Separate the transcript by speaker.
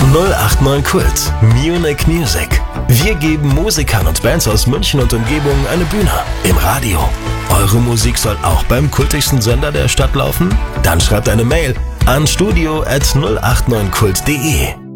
Speaker 1: 089 Kult. Munich Music. Wir geben Musikern und Bands aus München und Umgebung eine Bühne. Im Radio. Eure Musik soll auch beim kultigsten Sender der Stadt laufen? Dann schreibt eine Mail an studio@089kult.de.